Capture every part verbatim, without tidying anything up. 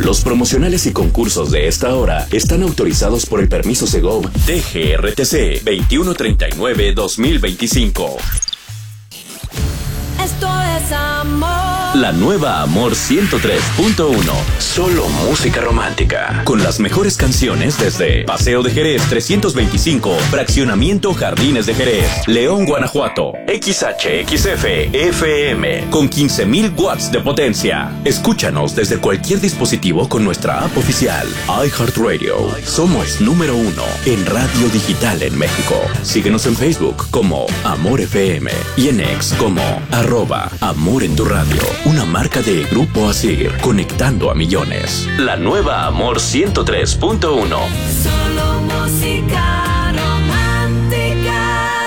Los promocionales y concursos de esta hora están autorizados por el permiso Segov D G R T C veintiuno treinta y nueve guión dos mil veinticinco. Esto es amor. La nueva Amor ciento tres punto uno. Solo música romántica. Con las mejores canciones desde Paseo de Jerez trescientos veinticinco, Fraccionamiento Jardines de Jerez, León, Guanajuato. X H X F F M con quince mil watts de potencia. Escúchanos desde cualquier dispositivo con nuestra app oficial. iHeartRadio. Somos número uno en radio digital en México. Síguenos en Facebook como Amor F M y en X como arroba Amor en tu radio. Una marca de Grupo Asir, conectando a millones. La nueva Amor ciento tres punto uno. Solo música romántica.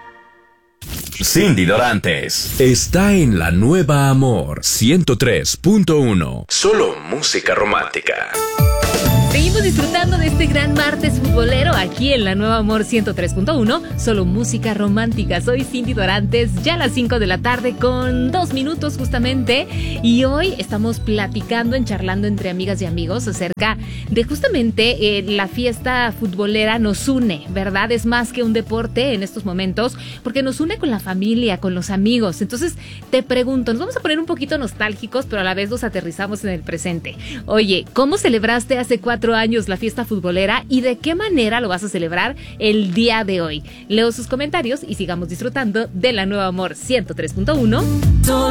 Cindy Dorantes está en la nueva Amor ciento tres punto uno. Solo música romántica. Seguimos disfrutando de este gran martes futbolero aquí en la nueva Amor ciento tres punto uno, solo música romántica. Soy Cindy Dorantes, ya a las cinco de la tarde con dos minutos justamente, y hoy estamos platicando, en charlando entre amigas y amigos acerca de justamente eh, la fiesta futbolera nos une, ¿verdad? Es más que un deporte en estos momentos, porque nos une con la familia, con los amigos. Entonces te pregunto, nos vamos a poner un poquito nostálgicos, pero a la vez los aterrizamos en el presente. Oye, ¿cómo celebraste hace cuatro años la fiesta futbolera y de qué manera lo vas a celebrar el día de hoy? Leo sus comentarios y sigamos disfrutando de la nueva Amor ciento tres punto uno.